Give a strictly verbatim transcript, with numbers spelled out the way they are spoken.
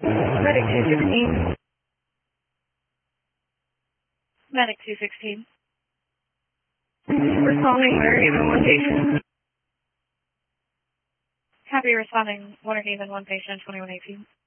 Medic two sixteen. Medic two sixteen. Responding Winter Haven one patient. Copy, responding Winter Haven one patient, twenty-one eighteen.